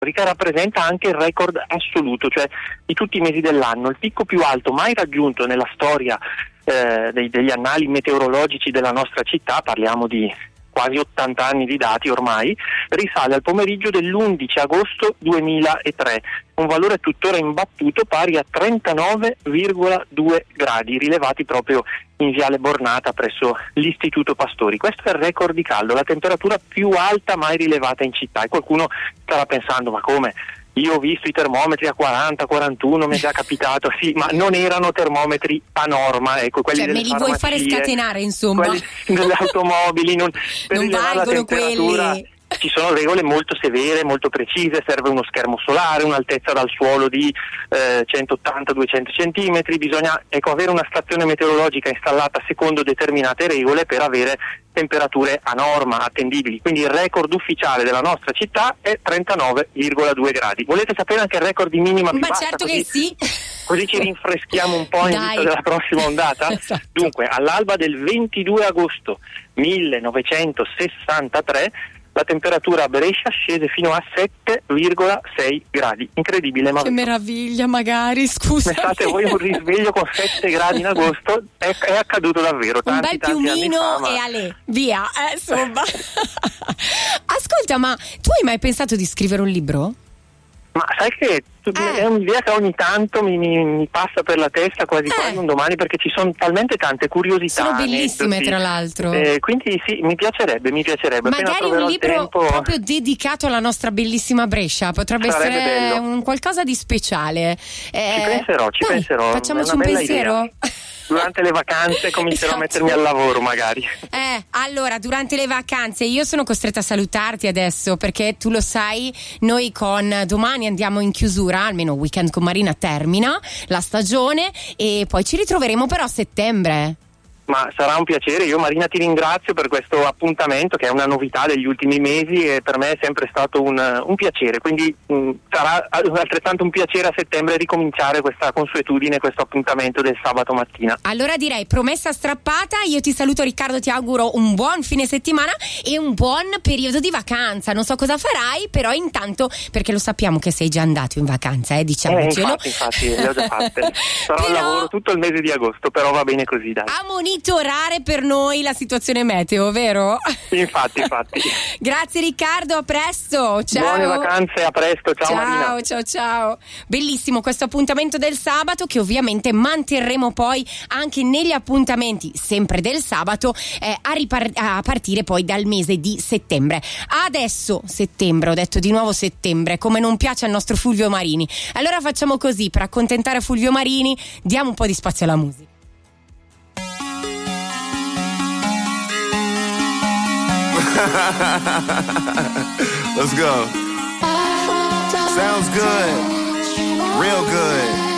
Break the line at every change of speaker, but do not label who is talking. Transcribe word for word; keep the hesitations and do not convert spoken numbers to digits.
che rappresenta anche il record assoluto, cioè di tutti i mesi dell'anno. Il picco più alto mai raggiunto nella storia eh, dei, degli annali meteorologici della nostra città, parliamo di quasi ottanta anni di dati ormai, risale al pomeriggio dell'undici agosto duemilatré, un valore tuttora imbattuto pari a trentanove virgola due gradi, rilevati proprio in Viale Bornata presso l'Istituto Pastori. Questo è il record di caldo, la temperatura più alta mai rilevata in città, e qualcuno starà pensando: ma come? Io ho visto i termometri a quaranta, quarantuno, mi è già capitato, sì, ma non erano termometri a norma, ecco, quelli
cioè,
delle
me li vuoi fare scatenare, insomma?
Quelli delle automobili, non, per
non valgono quelli.
Ci sono regole molto severe, molto precise, serve uno schermo solare, un'altezza dal suolo di eh, centottanta duecento centimetri, bisogna ecco, avere una stazione meteorologica installata secondo determinate regole per avere temperature a norma, attendibili. Quindi il record ufficiale della nostra città è trentanove virgola due gradi. Volete sapere anche il record di minima più
Ma
bassa?
certo
così,
che sì.
Così ci rinfreschiamo un po' in
Dai.
vista della prossima ondata?
Esatto.
Dunque, all'alba del ventidue agosto millenovecentosessantatré la temperatura a Brescia scese fino a sette virgola sei gradi. Incredibile, ma
che meraviglia, magari, scusa.
pensate voi un risveglio con sette gradi in agosto? È, è accaduto davvero
Un
tanti,
bel
tanti anni
piumino
fa, ma...
e ale, via, eh, insomma. Ascolta, ma tu hai mai pensato di scrivere un libro?
Ma sai che
Eh.
è un'idea che ogni tanto mi, mi, mi passa per la testa quasi
Eh.
quasi un domani, perché ci sono talmente tante curiosità.
Sono bellissime,
aneddoti.
tra l'altro.
Eh, quindi sì, mi piacerebbe, mi piacerebbe. Appena
Magari
troverò
un
il
libro
tempo...
proprio dedicato alla nostra bellissima Brescia, potrebbe
Sarebbe
essere
bello.
un qualcosa di speciale. Eh,
Ci penserò, ci
dai,
penserò.
Facciamoci
È
un
una bella
pensiero?
idea. Durante le vacanze comincerò
Esatto.
a mettermi al lavoro magari.
Eh, allora, durante le vacanze io sono costretta a salutarti adesso, perché tu lo sai, noi con domani andiamo in chiusura, almeno Weekend con Marina termina la stagione, e poi ci ritroveremo però a settembre.
Ma sarà un piacere, io Marina ti ringrazio per questo appuntamento che è una novità degli ultimi mesi, e per me è sempre stato un, un piacere, quindi mh, sarà altrettanto un piacere a settembre ricominciare questa consuetudine, questo appuntamento del sabato mattina.
Allora direi promessa strappata, io ti saluto Riccardo, ti auguro un buon fine settimana e un buon periodo di vacanza. Non so cosa farai, però intanto, perché lo sappiamo che sei già andato in vacanza, eh, diciamocelo.
Eh, infatti, infatti, le ho già fatte. Sarò al
Però...
lavoro tutto il mese di agosto, però va bene così, dai.
a monitorare per noi la situazione meteo, vero?
Infatti, infatti.
Grazie Riccardo, a presto. Ciao.
Buone vacanze, a presto, ciao,
Ciao,
Marina.
ciao, ciao. Bellissimo questo appuntamento del sabato, che ovviamente manterremo poi anche negli appuntamenti sempre del sabato, eh, a, ripar- a partire poi dal mese di settembre. Adesso settembre, ho detto di nuovo settembre, come non piace al nostro Fulvio Marini. Allora facciamo così, per accontentare Fulvio Marini diamo un po' di spazio alla musica.
Let's go. Sounds good. Real good.